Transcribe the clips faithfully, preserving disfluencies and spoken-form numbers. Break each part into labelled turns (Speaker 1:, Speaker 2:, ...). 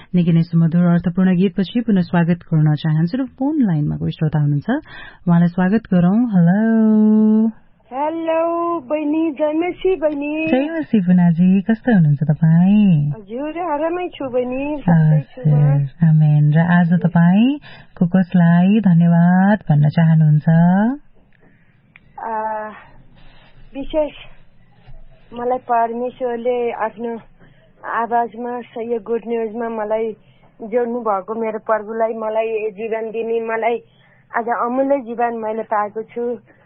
Speaker 1: निकै नै सुमधुर अर्थपूर्ण गीतपछि पुनः स्वागत गर्न चाहन्छु र फोन लाइनमा कोही श्रोता हुनुहुन्छ, उहाँलाई स्वागत गरौं। हेलो
Speaker 2: हेलो बहिनी, जयमसी बहिनी।
Speaker 1: जयमसी पुनाजी, कस्तो हुनुहुन्छ तपाईँ?
Speaker 2: हजुर, आरामै छु बहिनी।
Speaker 1: आमेन। र आज तपाईँ को कसलाई धन्यवाद भन्न चाहनुहुन्छ?
Speaker 2: विशेष मलाई परमेश्वरले आफ्नो आवाजमा यो गुड न्युजमा मलाई जोड्नु भएको मेरो प्रभुलाई मलाई जीवन दिने, मलाई आज अमूल्य जीवन मैले पाएको छु।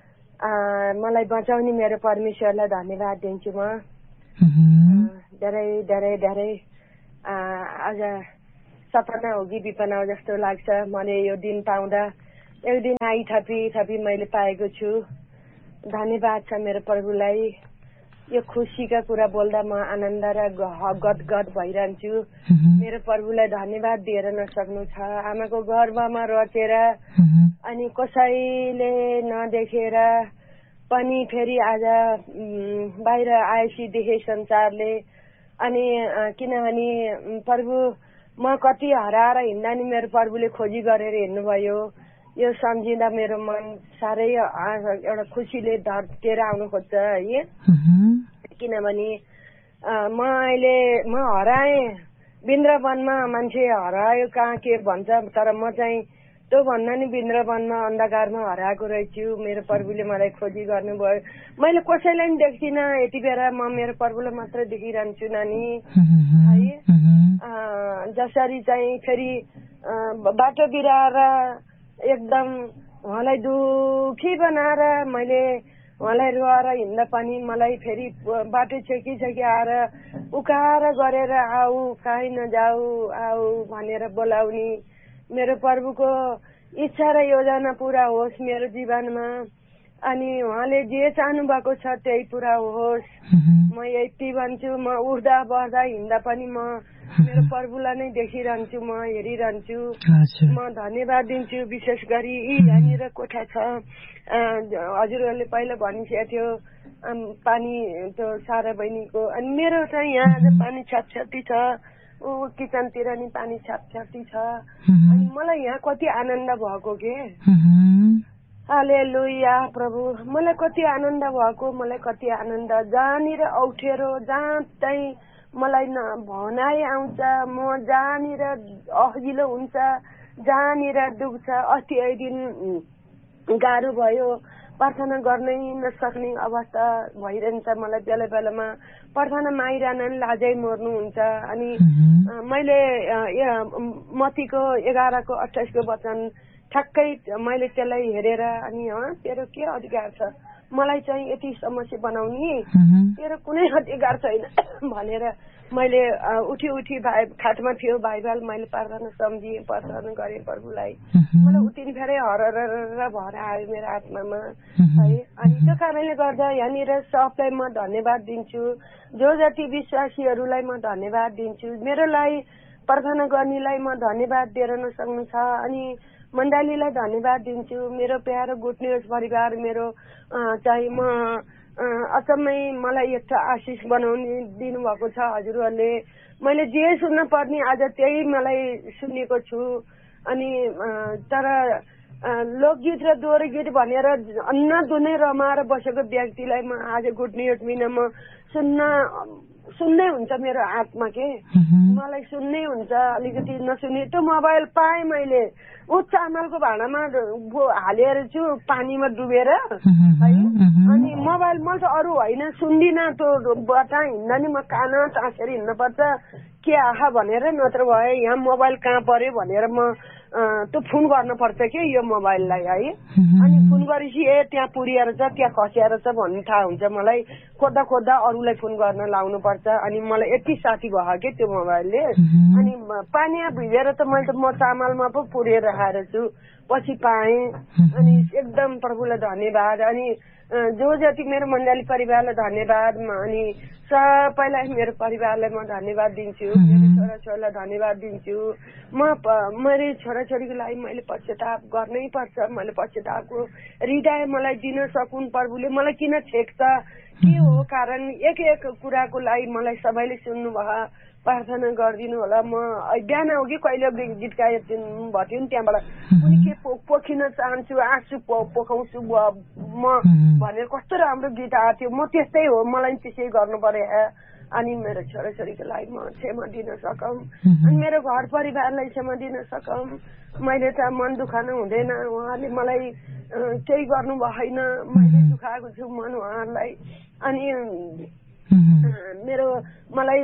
Speaker 2: मलाई बचाउने मेरो परमेश्वरलाई धन्यवाद दिन्छु म। धेरै धेरै धेरै आज सपना हो कि विपना हो जस्तो लाग्छ। मैले यो दिन पाउँदा एक दिन आई थपी थपी मैले पाएको छु। धन्यवाद छ मेरो प्रभुलाई। यो खुसीका कुरा बोल्दा म आनन्द र गदगद भइरहन्छु। मेरो प्रभुलाई धन्यवाद दिएर नसक्नु छ। आमाको गर्भमा रचेर अनि कसैले नदेखेर पनि फेरि आज बाहिर आएपछि देखे संसारले। अनि किनभने प्रभु म कति हराएर हिँड्दा नि मेरो प्रभुले खोजी गरेर हिँड्नुभयो। यो सम्झिँदा मेरो मन साह्रै एउटा खुसीले धर्केर आउनु खोज्छ है। किनभने म अहिले म हराएँ वृन्दावनमा, मान्छे हरायो कहाँ के भन्छ, तर म चाहिँ त्यो भन्दा नि वृन्दावनमा अन्धकारमा हराएको रहेछु। मेरो प्रभुले मलाई खोजी गर्नुभयो। मैले कसैलाई पनि देख्दिनँ यति बेला, म मेरो प्रभुलाई मात्र देखिरहन्छु नानी है। जसरी चाहिँ फेरि बाटो बिराएर एकदम उहाँलाई दुखी बनाएर मैले उहाँलाई रुवाएर हिँड्दा पनि मलाई फेरि बाटो छेकी छेकी आएर उकाएर गरेर आऊ काहीँ नजाऊ आऊ भनेर बोलाउने मेरो प्रभुको इच्छा र योजना पूरा होस् मेरो जीवनमा। अनि उहाँले जे चाहनु भएको छ त्यही पूरा होस्। म यति भन्छु, म उठ्दा बस्दा हिँड्दा पनि म मेरो प्रभुलाई नै देखिरहन्छु, म हेरिरहन्छु। म धन्यवाद दिन्छु। विशेष गरी यहाँनिर कोठा छ, हजुरहरूले पहिला भनिसकेको थियो पानी त्यो सारा बहिनीको। अनि मेरो चाहिँ यहाँ आज पानी छ्यापछ्याप्ती छ, ऊ किचनतिर नि पानी छ्यापछ्याप्ती छ। अनि मलाई यहाँ कति आनन्द भएको के। हालेलुया प्रभु, मलाई कति आनन्द भएको, मलाई कति आनन्द। जहाँनिर औठेरो जहाँ चाहिँ मलाई न भनाइ आउँछ, म जहाँनिर अघिल्लो हुन्छ, जहाँनिर डुब्छ। अस्ति एक दिन गाह्रो भयो, प्रार्थना गर्नै नसक्ने अवस्था भइरहन्छ मलाई। बेला बेलामा प्रार्थना मागिरहन नि लाजै मर्नुहुन्छ। अनि मैले मत्तीको एघारको अठाइसको वचन ठ्याक्कै मैले त्यसलाई हेरेर अनि तेरो के अधिकार छ मलाई चाहिँ यति समस्या बनाउने, तेरो कुनै अधिकार छैन भनेर मैले उठी उठी भाइ खाटमा थियो बाइबल मैले प्रार्थना सम्झिएँ, प्रार्थना गरेँ प्रभुलाई। मलाई उति फेरि हरर भएर आयो मेरो आत्मामा है। अनि त्यो कारणले गर्दा यहाँनिर सबलाई म धन्यवाद दिन्छु। जो जति विश्वासीहरूलाई म धन्यवाद दिन्छु। मेरो लागि प्रार्थना गर्नेलाई म धन्यवाद दिएर नसक्नु छ। अनि मण्डलीलाई धन्यवाद दिन्छु। मेरो प्यारो गुड न्युज परिवार मेरो चाहिँ म अचम्मै मलाई यस्तो आशिष बनाउने दिनुभएको छ हजुरहरूले। मैले जे सुन्न पर्ने आज त्यही मलाई सुनेको छु। अनि तर लोकगीत र दोहोरी गीत भनेर अन्न दुनै रमाएर बसेको व्यक्तिलाई म आज गुड न्युज बिना म सुन्न सुन्दै हुन्छ मेरो आत्मा के, मलाई सुन्नै हुन्छ। अलिकति नसुने त्यो मोबाइल पाएँ मैले, ऊ चामलको भाँडामा हालेर छु पानीमा डुबेर है। अनि मोबाइल म त अरू होइन सुन्दिनँ, त्यो बटा हिँड्दा नि म कान टाँसेर हिँड्नुपर्छ के आहा भनेर, नत्र भए यहाँ मोबाइल कहाँ पर्यो भनेर म त्यो फोन गर्नुपर्छ के यो मोबाइललाई है। अनि फोन गरेपछि ए त्यहाँ पुरिएर छ त्यहाँ खसिएर छ भन्ने थाहा हुन्छ मलाई। खोज्दा खोज्दा अरूलाई फोन गर्न लाउनु पर्छ। अनि मलाई यति साथी भयो कि त्यो मोबाइलले। अनि पानीमा भिजेर त मैले त म चामलमा पो पुरेर खाएर छु, पछि पाएँ। अनि एकदम प्रभुलाई धन्यवाद। अनि जो जति मेरो मण्डली परिवारलाई धन्यवाद। अनि सबैलाई मेरो परिवारलाई म धन्यवाद दिन्छु। मेरो छोराछोरीलाई धन्यवाद दिन्छु। म मेरो छोराछोरीको लागि मैले पश्चाताप गर्नै पर्छ। मैले पश्चातापको हृदय मलाई दिन सकुन् प्रभुले। मलाई किन छेक्छ के हो कारण, एक एक कुराको लागि मलाई सबैले सुन्नु भयो, प्रार्थना गरिदिनु होला। म बिहान हो कि कहिले गीत गाइदिनु भएको थियो नि, त्यहाँबाट कुनै के पोखिन चाहन्छु, आँसु पोखाउँछु म भनेर कस्तो राम्रो गीत आएको थियो। म त्यस्तै हो, मलाई त्यसै गर्नु पर्यो। अनि मेरो छोराछोरीको लागि म क्षमा दिन सकौँ, अनि मेरो घर परिवारलाई क्षमा दिन सकौँ। मैले त मन दुखाउनु हुँदैन, उहाँले मलाई केही गर्नु भएन, मैले दुखाएको छु मन उहाँहरूलाई। अनि मेरो मलाई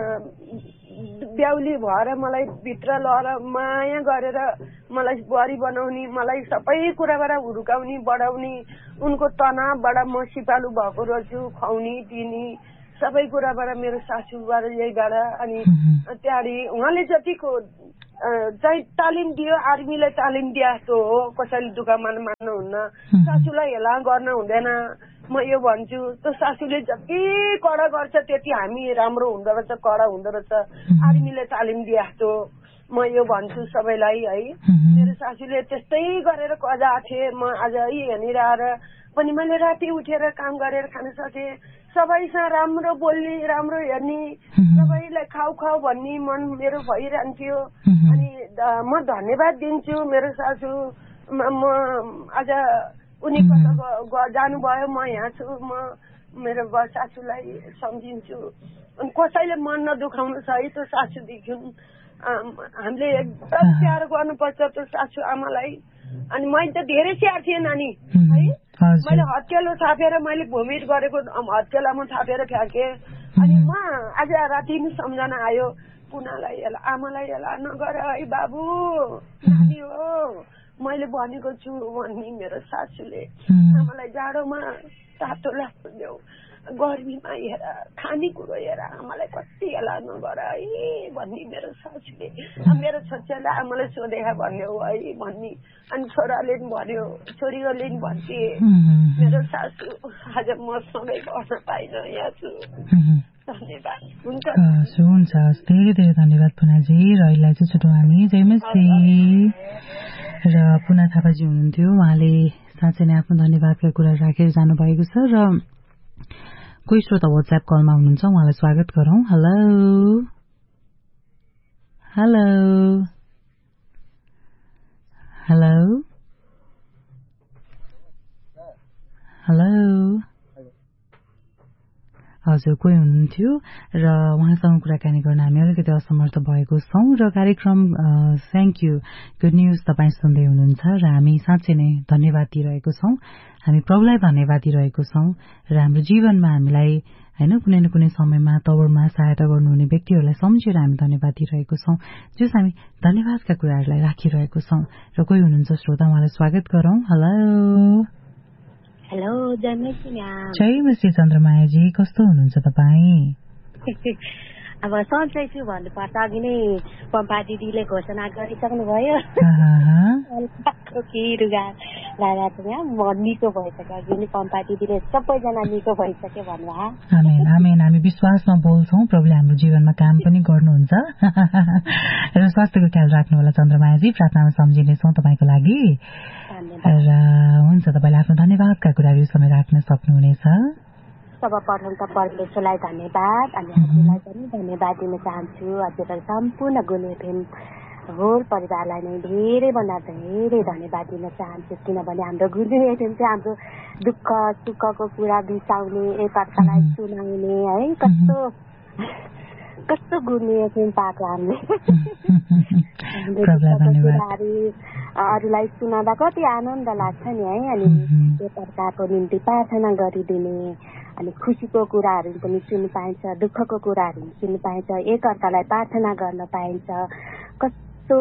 Speaker 2: ब्याउली भएर मलाई भित्र लगेर माया गरेर मलाई बुहारी बनाउने, मलाई सबै कुराबाट हुर्काउने बढाउने, उनको तनावबाट म सिपालु भएको रहेछु, खुवाउने दिने सबै कुराबाट मेरो सासूबाट यहीबाट। अनि त्यहाँदेखि उहाँले जतिको चाहिँ तालिम दियो, आर्मीलाई तालिम दिए जस्तो हो। कसैले दुःख मान मान्नुहुन्न, सासूलाई हेला गर्न हुँदैन। म यो भन्छु, त्यो सासूले जति कडा गर्छ त्यति हामी राम्रो हुँदो रहेछ, कडा हुँदो रहेछ। आर्मीले तालिम दिए जस्तो म यो भन्छु सबैलाई है। मेरो सासूले त्यस्तै गरेर कजा थिए। म आज है यहाँनिर आएर पनि मैले राति उठेर काम गरेर खान सकेँ। सबैसँग राम्रो बोल्ने, राम्रो हेर्ने, सबैलाई खाऊ खाऊ भन्ने मन मेरो भइरहन्थ्यो। अनि म धन्यवाद दिन्छु मेरो सासू। म आज उनी कता जानुभयो, म यहाँ छु। म मेरो सासूलाई सम्झिन्छु। अनि कसैले मन नदुखाउनु छ है त्यो सासूदेखि। हामीले एकदम स्याहार गर्नुपर्छ त्यो सासू आमालाई। अनि मैले त धेरै स्याहार थिएँ नानी है। मैले हत्केलो थापेर मैले भोमिट गरेको हत्केलामा थापेर फ्याँकेँ। अनि म आज राति नै सम्झना आयो, पुनालाई हेला आमालाई हेला नगर है बाबु, नानी हो मैले भनेको छु भन्ने मेरो सासूले। आमालाई जाडोमा तातो लाग्छ देऊ, गर्मीमा हेर, खानेकुरो हेर, आमालाई कति हेला नगर है भन्ने मेरो सासूले। मेरो छोरीले आमालाई सोधेका भन्यो है भन्ने। अनि छोराले पनि भन्यो, छोरीहरूले पनि भन्थे। मेरो सासू आज म सँगै बस्न पाइन, यहाँ छु। धन्यवाद। हुन्छ
Speaker 1: हुन्छ, धेरै धेरै धन्यवाद पुनाजी। र यसलाई चाहिँ छुट्यौँ हामी। जय मसी। र पुना थापाजी हुनुहुन्थ्यो, उहाँले साँच्चै नै आफ्नो धन्यवादका कुरा राखेर जानुभएको छ। र कोही श्रोता वाट्सएप कलमा हुनुहुन्छ, उहाँलाई स्वागत गरौँ। हेलो हेलो हेलो हेलो हजुर, कोही हुनुहुन्थ्यो र उहाँसँग कुराकानी गर्न हामी अलिकति असमर्थ भएको छौँ। र कार्यक्रम थ्याङ्क यू गुड न्युज तपाईँ सुन्दै हुनुहुन्छ र हामी साँच्चै नै धन्यवाद दिइरहेको छौँ। हामी प्रभुलाई धन्यवाद दिइरहेको छौँ र हाम्रो जीवनमा हामीलाई होइन कुनै न कुनै समयमा तवरमा सहायता गर्नुहुने व्यक्तिहरूलाई सम्झेर हामी धन्यवाद दिइरहेको छौँ। जस हामी धन्यवादका कुराहरूलाई राखिरहेको छौँ। र कोही हुनुहुन्छ श्रोता, उहाँलाई स्वागत गरौँ। हेलो
Speaker 3: हेलो, जय मसी म्याम।
Speaker 1: जय मसी चन्द्रमायाजी, कस्तो हुनुहुन्छ तपाईँ?
Speaker 3: अब सन्चै छु भन्नुपर्छ। अघि नै पम्पा दिदीले घोषणा गरिसक्नुभयो, के रुगा लगाएको छ म्याम, म निको भइसक्यो। अघि नै पम्पा दिदीले सबैजना निको भइसक्यो भन्नुभयो।
Speaker 1: आमेन आमेन। हामी विश्वासमा बोल्छौँ, प्रभुले हाम्रो जीवनमा काम पनि गर्नुहुन्छ। र स्वास्थ्यको ख्याल राख्नु होला चन्द्रमायाजी, प्रार्थनामा सम्झिनेछौँ तपाईँको लागि। र हुन्छ, तपाईँले आफ्नो धन्यवादका कुराहरू समय राख्न सक्नुहुनेछ।
Speaker 3: सर्वप्रथम त परमेश्वरलाई धन्यवाद, अनि हजुरलाई पनि धन्यवाद दिन चाहन्छु। हजुरलाई सम्पूर्ण गुण एफएम होल परिवारलाई नै धेरैभन्दा धेरै धन्यवाद दिन चाहन्छु। किनभने हाम्रो गुण एफएम चाहिँ हाम्रो दुःख सुखको कुरा बिसाउने, एकअर्कालाई सुनाउने है, कस्तो कस्तो गुण एफएम पाएको हामीले। अरूलाई सुनाउँदा कति आनन्द लाग्छ नि है। अनि एकअर्काको निम्ति प्रार्थना गरिदिने, अनि खुसीको कुराहरू पनि सुन्नु पाइन्छ, दुःखको कुराहरू पनि सुन्नु पाइन्छ, एकअर्कालाई प्रार्थना गर्न पाइन्छ। कस्तो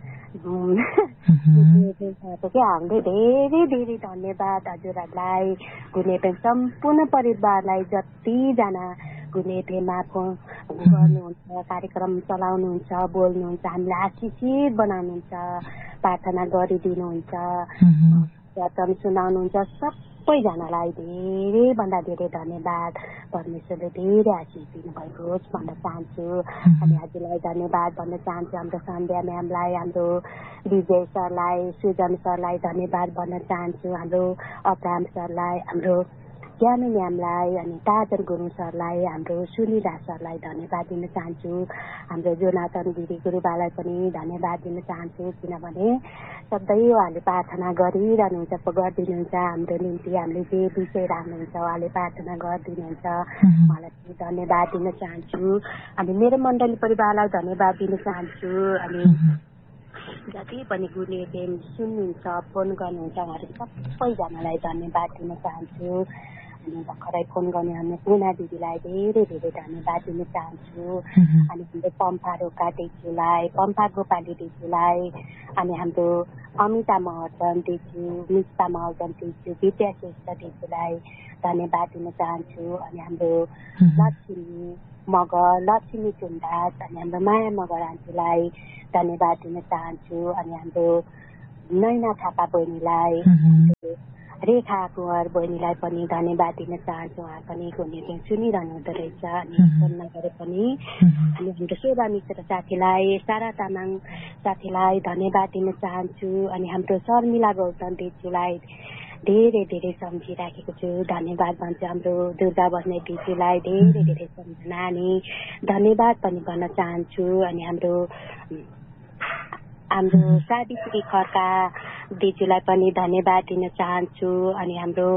Speaker 3: क्या, हामीले धेरै धेरै धन्यवाद हजुरहरूलाई, गुनेपेन सम्पूर्ण परिवारलाई, जतिजना गुनेपेमा गर्नुहुन्छ, कार्यक्रम चलाउनुहुन्छ, बोल्नुहुन्छ, हामीलाई आशिषित बनाउनुहुन्छ, प्रार्थना गरिदिनुहुन्छ, वचन सुनाउनुहुन्छ, सबैजनालाई धेरैभन्दा धेरै धन्यवाद। परमेश्वरले धेरै आशिष दिनुभएको होस् भन्न चाहन्छु। अनि हजुरलाई धन्यवाद भन्न चाहन्छु। हाम्रो सन्ध्या म्यामलाई, हाम्रो विजय सरलाई, सुजन सरलाई धन्यवाद भन्न चाहन्छु। हाम्रो अब्राम सरलाई, हाम्रो ज्ञानु म्यामलाई अनि ताजन गुरुङ सरलाई हाम्रो सुनिला सरलाई धन्यवाद दिन चाहन्छु हाम्रो जोनाथन दिदी गुरुबालाई पनि धन्यवाद दिन चाहन्छु किनभने सधैँ उहाँले प्रार्थना गरिरहनुहुन्छ गरिदिनुहुन्छ हाम्रो निम्ति हामीले जे विषय राख्नुहुन्छ उहाँले प्रार्थना गरिदिनुहुन्छ उहाँलाई धन्यवाद दिन चाहन्छु अनि मेरो मण्डली परिवारलाई धन्यवाद दिन चाहन्छु अनि जति पनि गुरु एफएम सुन्नुहुन्छ फोन गर्नुहुन्छ उहाँहरू सबैजनालाई धन्यवाद दिन चाहन्छु अनि भर्खरै फोन गर्ने हाम्रो पुना दिदीलाई धेरै धेरै धन्यवाद दिन चाहन्छु अनि हाम्रो पम्फा रोका दिदीलाई पम्फा गोपाली दिदीलाई अनि हाम्रो अमिता महर्जन दिदी मिस्ता महर्जन दिदी विद्या श्रेष्ठ दिदीलाई धन्यवाद दिन चाहन्छु अनि हाम्रो लक्ष्मी मगर लक्ष्मी चुन्दास अनि हाम्रो माया मगर आन्टीलाई धन्यवाद दिन चाहन्छु अनि हाम्रो नैना थापा बहिनीलाई रेखा कुँवर बहिनीलाई पनि धन्यवाद दिन चाहन्छु उहाँ पनि गुरुले सुनिरहनु हुँदो रहेछ अनि फोन नगरे पनि अनि हाम्रो शोभा मिश्र साथीलाई सारा तामाङ साथीलाई धन्यवाद दिन चाहन्छु अनि हाम्रो शर्मिला गौतम दिदीलाई धेरै धेरै सम्झिराखेको छु धन्यवाद भन्छु हाम्रो दुर्गा बस्ने दिदीलाई धेरै धेरै सम्झना अनि धन्यवाद पनि गर्न चाहन्छु अनि हाम्रो हाम्रो सावित्री खड्का दिदीलाई पनि धन्यवाद दिन चाहन्छु अनि हाम्रो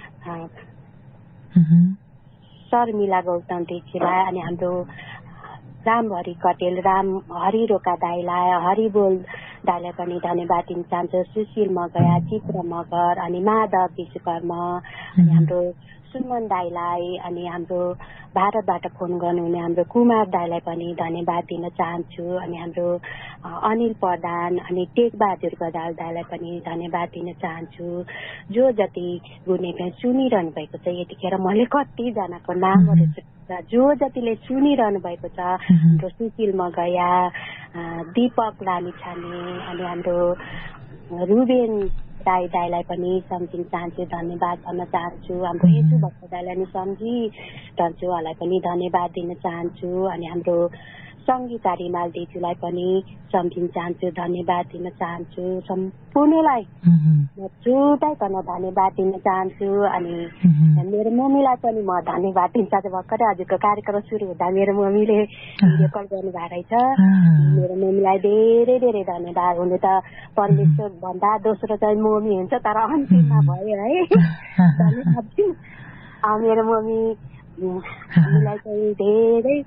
Speaker 3: शर्मिला गौतम दिदीलाई अनि हाम्रो रामहरि कटेल राम हरि रोका दाईलाई हरि बोल दाईलाई पनि धन्यवाद दिन चाहन्छु सुशील मगया चित्र मगर अनि माधव विश्वकर्म अनि हाम्रो सुमन दाईलाई अनि हाम्रो भारतबाट फोन गर्नुहुने हाम्रो कुमार दाईलाई पनि धन्यवाद दिन चाहन्छु अनि हाम्रो अनिल प्रधान अनि टेकबहादुर गदाल दाईलाई पनि धन्यवाद दिन चाहन्छु जो जति गुरुले सुनिरहनु भएको छ यतिखेर मैले कतिजनाको नामहरू जो जतिले सुनिरहनु भएको छ हाम्रो सुशील मगया दीपक लामिछाने अनि हाम्रो रुबेन दाई दाईलाई पनि सम्झिन चाहन्छु धन्यवाद भन्न चाहन्छु हाम्रो यशु भक्त दाईलाई पनि सम्झिरहन्छु उहाँलाई पनि धन्यवाद दिन चाहन्छु अनि हाम्रो सङ्गीता रिमाल दिदीलाई पनि सम्झिन चाहन्छु धन्यवाद दिन चाहन्छु सम्पूर्णलाई म छुट्याइकन धन्यवाद दिन चाहन्छु अनि मेरो मम्मीलाई पनि म धन्यवाद दिन चाहन्छु भर्खरै हजुरको कार्यक्रम सुरु हुँदा मेरो मम्मीले भिडियो कल गर्नुभएको रहेछ मेरो मम्मीलाई धेरै धेरै धन्यवाद हुनु त परमेश्वर भन्दा दोस्रो चाहिँ मम्मी हुन्छ तर अन्तिममा भयो है धन्यवाद मेरो मम्मी हामीलाई चाहिँ धेरै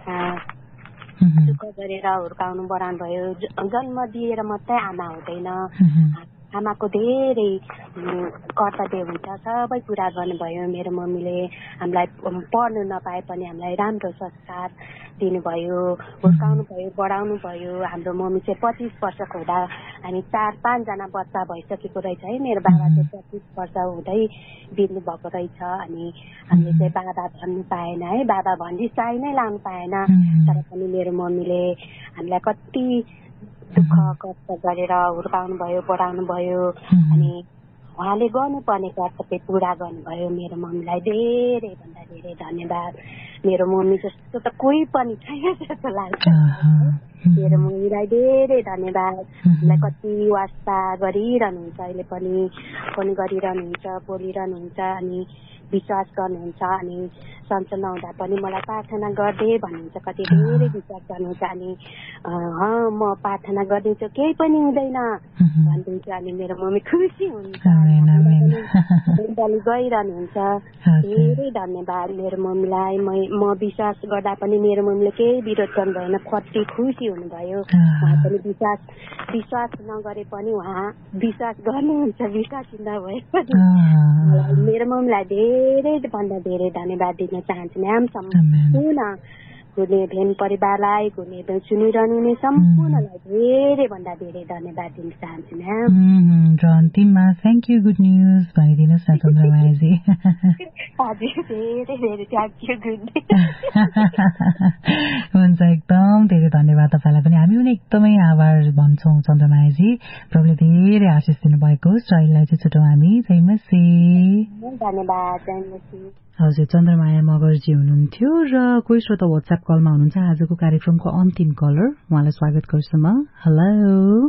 Speaker 3: दुःख गरेर हुर्काउनु बढाउनु भयो जन्म दिएर मात्रै आमा हुँदैन आमाको धेरै कर्तव्य हुन्छ सबै कुरा गर्नुभयो मेरो मम्मीले हामीलाई पढ्नु नपाए पनि हामीलाई राम्रो संस्कार दिनुभयो हुर्काउनु भयो बढाउनु भयो हाम्रो मम्मी चाहिँ पच्चिस वर्षको हुँदा हामी चार पाँचजना बच्चा भइसकेको रहेछ है मेरो बाबा चाहिँ पच्चिस वर्ष हुँदै बित्नु भएको रहेछ अनि हामीले चाहिँ बाबा भन्नु पाएन है बाबा भन्ने चाहिँ नै लाउनु पाएन तर पनि मेरो मम्मीले हामीलाई कति दुःख कष्ट गरेर हुर्काउनु भयो बढाउनु भयो अनि उहाँले गर्नुपर्ने कर्तव्य पुरा गर्नुभयो मेरो मम्मीलाई धेरै भन्दा धेरै धन्यवाद मेरो मम्मी जस्तो त कोही पनि छैन जस्तो लाग्छ मेरो मम्मीलाई धेरै धन्यवाद हामीलाई कति वास्ता गरिरहनुहुन्छ अहिले पनि फोन गरिरहनुहुन्छ बोलिरहनुहुन्छ अनि विश्वास गर्नुहुन्छ अनि सन्चो नहुँदा पनि मलाई प्रार्थना गर्दै भन्नुहुन्छ कति धेरै विश्वास गर्नुहुन्छ अनि म प्रार्थना गरिदिन्छु केही पनि हुँदैन भनिदिन्छु अनि मेरो मम्मी खुसी हुन्छ गइरहनुहुन्छ धेरै धन्यवाद मेरो मम्मीलाई म विश्वास गर्दा पनि मेरो मम्मीले केही विरोध गर्नु भएन कति खुसी हुनुभयो उहाँ पनि विश्वास विश्वास नगरे पनि उहाँ विश्वास गर्नुहुन्छ विश्वास नभए पनि मेरो मम्मीलाई धेरै भन्दा धेरै धन्यवाद दिन चाहन्छु म्याम सम्पूर्ण गुरुले भेन परिवारलाई गुरुले भेन सुनिरहनु हुने सम्पूर्णलाई धेरै भन्दा धेरै धन्यवाद दिन चाहन्छु म्याम
Speaker 1: र अन्तिममा थ्याङ्क यू गुड न्युज भनिदिनुहोस् न चन्द्रमायाजी
Speaker 3: हजुर धेरै धेरै थ्याङ्क यू गुड
Speaker 1: हुन्छ एकदम धेरै धन्यवाद तपाईँलाई पनि हामी पनि एकदमै आभार भन्छौँ चन्द्रमायाजी प्रभुले धेरै आशिष दिनुभएको होस् र अहिलेलाई चाहिँ छुट्यौँ हामी जय मसी
Speaker 3: धन्यवाद जय मसी
Speaker 1: हजुर चन्द्रमाया मगरजी हुनुहुन्थ्यो र कोही श्रोता व्हाट्सएप कलमा हुनुहुन्छ आजको कार्यक्रमको अन्तिम कलर उहाँलाई स्वागत गर्छु म हेलो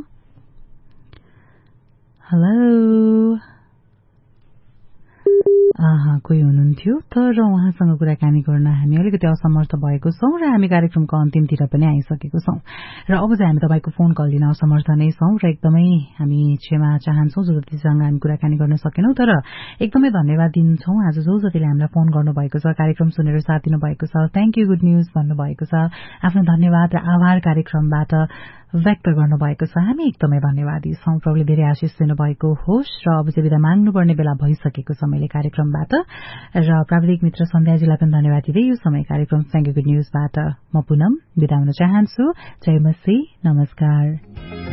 Speaker 1: हेलो कोही हुनुहुन्थ्यो तर उहाँसँग कुराकानी गर्न हामी अलिकति असमर्थ भएको छौं र हामी कार्यक्रमको अन्तिमतिर पनि आइसकेको छौं र अब चाहिँ हामी तपाईको फोन कल लिन असमर्थ नै छौं र एकदमै हामी क्षमा चाहन्छौं जो जतिसँग हामी कुराकानी गर्न सकेनौं तर एकदमै धन्यवाद दिन्छौं आज जो जतिले हामीलाई फोन गर्नुभएको छ कार्यक्रम सुनेर साथ दिनु भएको छ थ्यांक यू गुड न्यूज भन्नुभएको छ आफ्नो धन्यवाद र आभार कार्यक्रमबाट व्यक्त गर्नुभएको छ हामी एकदमै धन्यवादी छौं प्रभुले धेरै आशिष दिनुभएको होस् र अब चाहिँ विदा माग्नुपर्ने बेला भइसकेको छ मैले कार्यक्रमबाट र प्राविधिक मित्र सन्ध्याजीलाई पनि धन्यवाद दिँदै यो समय कार्यक्रम थ्यांक यू गुड न्यूजबाट म पुनम विदा हुन चाहन्छु जय मसी नमस्कार